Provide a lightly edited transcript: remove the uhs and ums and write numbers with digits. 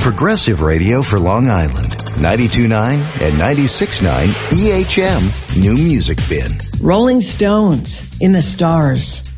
Progressive radio for Long Island. 92.9 and 96.9 EHM New Music Bin. Rolling Stones, In the Stars.